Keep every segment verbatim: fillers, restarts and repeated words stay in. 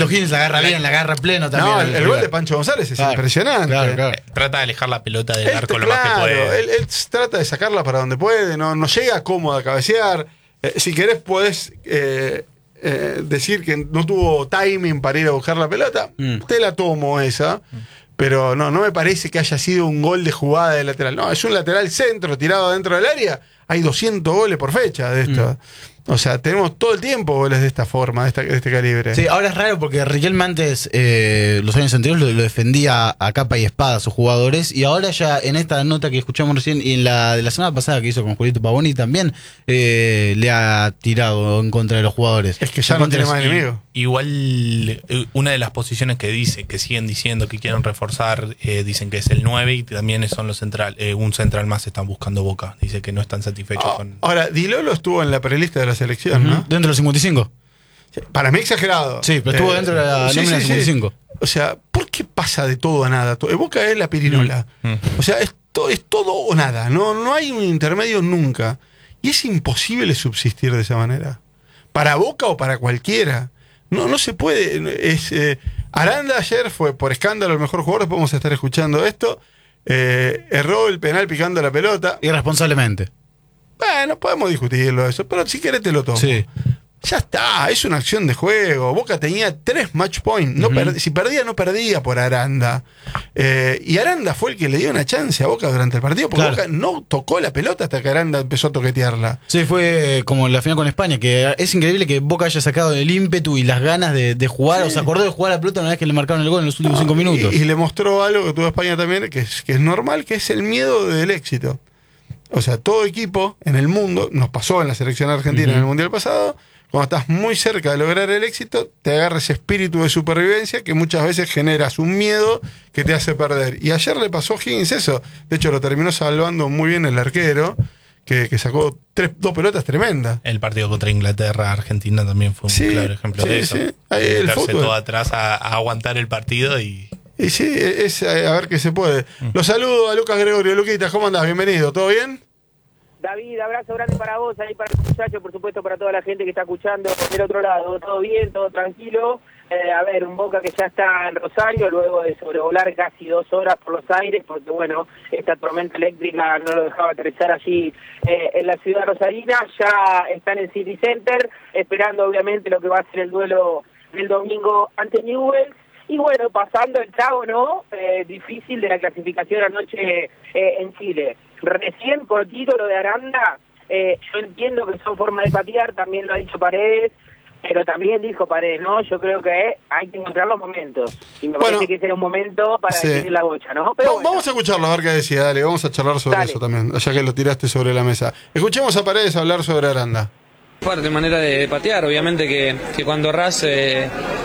O'Higgins la agarra bien, la agarra pleno también. No, el, el gol de Pancho González es claro, impresionante. Claro, claro. Eh, trata de alejar la pelota del Él, arco lo claro, más que puede. Él, él trata de sacarla para donde puede, no, no llega cómodo a cabecear. Eh, si querés, podés eh, eh, decir que no tuvo timing para ir a buscar la pelota. Mm. Te la tomo esa. Mm. Pero no, no me parece que haya sido un gol de jugada de lateral. No, es un lateral centro tirado dentro del área. Hay doscientos goles por fecha de esto. Mm. O sea, tenemos todo el tiempo goles de esta forma, de, esta, de este calibre. Sí, ahora es raro porque Riquelme antes, eh, los años anteriores, lo, lo defendía a capa y espada a sus jugadores. Y ahora ya en esta nota que escuchamos recién y en la de la semana pasada que hizo con Julito Pavoni también, eh, le ha tirado en contra de los jugadores. Es que ya no tiene más enemigo. Igual, una de las posiciones que dice, que siguen diciendo que quieren reforzar, eh, dicen que es el nueve y también son los central, eh, un central más están buscando Boca. Dice que no están satisfechos oh, con... Ahora, Di Lolo estuvo en la prelista de la selección, uh-huh. ¿no? Dentro de los cincuenta y cinco. Para mí exagerado. Sí, pero estuvo eh, dentro de la sí, nómina sí, cincuenta y cinco. Sí. O sea, ¿por qué pasa de todo a nada? Boca es la pirinola. Mm. O sea, es, to, es todo o nada. No, no hay un intermedio nunca. Y es imposible subsistir de esa manera. Para Boca o para cualquiera. No, no se puede. Es, eh, Aranda ayer fue por escándalo el mejor jugador. Después vamos a estar escuchando esto. Eh, erró el penal picando la pelota. Irresponsablemente. Bueno, podemos discutirlo eso, pero si querés te lo tomo. Sí. Ya está, es una acción de juego. Boca tenía tres match points. No uh-huh. per- si perdía, no perdía por Aranda. Eh, y Aranda fue el que le dio una chance a Boca durante el partido, porque claro. Boca no tocó la pelota hasta que Aranda empezó a toquetearla. Sí, fue como la final con España, que es increíble que Boca haya sacado el ímpetu y las ganas de, de jugar, sí. o se acordó de jugar la pelota una vez que le marcaron el gol en los últimos no, cinco minutos. Y, y le mostró algo que tuvo España también, que es, que es normal, que es el miedo del éxito. O sea, todo equipo en el mundo, nos pasó en la selección argentina uh-huh. en el Mundial pasado, cuando estás muy cerca de lograr el éxito, te agarra ese espíritu de supervivencia que muchas veces generas un miedo que te hace perder. Y ayer le pasó a Higgins eso. De hecho, lo terminó salvando muy bien el arquero, que, que sacó tres, dos pelotas tremendas. El partido contra Inglaterra, Argentina también fue un sí, claro ejemplo sí, de eso. Sí. Ahí el meterse fútbol. todo atrás a, a aguantar el partido y... Y sí, es a ver qué se puede. Mm. Los saludo a Lucas Gregorio. Luquitas, ¿cómo andás? Bienvenido, ¿todo bien? David, abrazo grande para vos, ahí para los muchachos, por supuesto para toda la gente que está escuchando del otro lado. Todo bien, todo tranquilo. Eh, a ver, un Boca que ya está en Rosario, luego de sobrevolar casi dos horas por los aires, porque bueno, esta tormenta eléctrica no lo dejaba aterrizar allí eh, en la ciudad rosarina. Ya está en el City Center, esperando obviamente lo que va a ser el duelo del domingo ante Newell's. Y bueno, pasando el trago, ¿no? Eh, difícil de la clasificación anoche eh, en Chile. Recién cortito lo de Aranda, eh, yo entiendo que son formas de patear, también lo ha dicho Paredes, pero también dijo Paredes, ¿no? Yo creo que hay que encontrar los momentos. Y me bueno, parece que ese era un momento para sí. decir la bocha, ¿no? Pero no, bueno. Vamos a escucharlo, a ver qué decía, dale, vamos a charlar sobre dale. eso también, ya que lo tiraste sobre la mesa. Escuchemos a Paredes hablar sobre Aranda. Fuerte manera de patear, obviamente que, que cuando errás eh,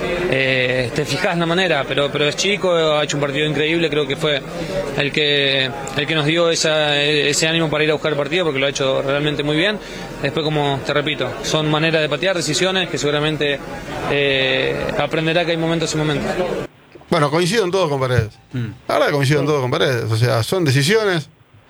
eh, te fijas la manera, pero pero es chico, ha hecho un partido increíble, creo que fue el que el que nos dio esa, ese ánimo para ir a buscar el partido, porque lo ha hecho realmente muy bien. Después, como te repito, son maneras de patear, decisiones que seguramente eh, aprenderá que hay momentos y momentos. Bueno, coincido en todo con Paredes. Mm. Ahora coincido en todo con Paredes, o sea, son decisiones.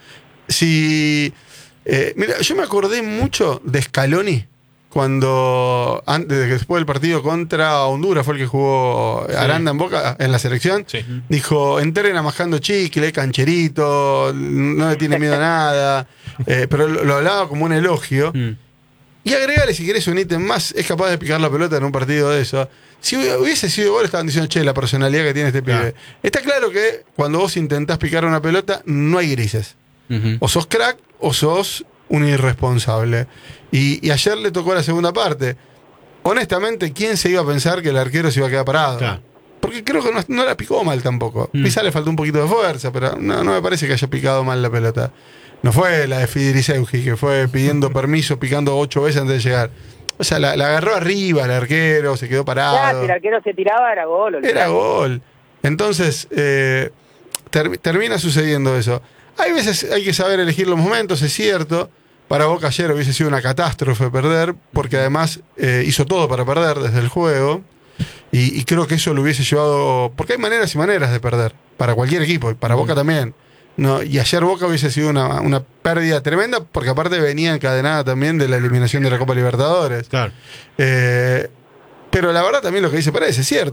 Si eh, mira, yo me acordé mucho de Scaloni. Cuando, antes, después del partido contra Honduras, fue el que jugó Aranda sí. en Boca, en la selección, sí. dijo, entren amajando chicle, cancherito, no le tiene miedo a nada, eh, pero lo, lo hablaba como un elogio. Mm. Y agregale, si querés un ítem más, es capaz de picar la pelota en un partido de eso. Si hubiese sido gol, estaban diciendo, che, la personalidad que tiene este pibe. Ah. Está claro que cuando vos intentás picar una pelota, no hay grises. Uh-huh. O sos crack, o sos un irresponsable. Y, y ayer le tocó la segunda parte. Honestamente, ¿quién se iba a pensar que el arquero se iba a quedar parado? Claro. Porque creo que no, no la picó mal tampoco. Mm. Quizá le faltó un poquito de fuerza, pero no, no me parece que haya picado mal la pelota. No fue la de Fidiriseuji, que fue pidiendo permiso, picando ocho veces antes de llegar. O sea, la, la agarró arriba el arquero, se quedó parado. Claro, si el arquero se tiraba, era gol. Era gol. Entonces, eh, ter, termina sucediendo eso. Hay veces hay que saber elegir los momentos, es cierto. Para Boca ayer hubiese sido una catástrofe perder, porque además eh, hizo todo para perder desde el juego, y, y creo que eso lo hubiese llevado, porque hay maneras y maneras de perder, para cualquier equipo, y para Boca también. No, y ayer Boca hubiese sido una, una pérdida tremenda, porque aparte venía encadenada también de la eliminación de la Copa Libertadores. Claro. Eh, pero la verdad también lo que dice Paredes es cierto.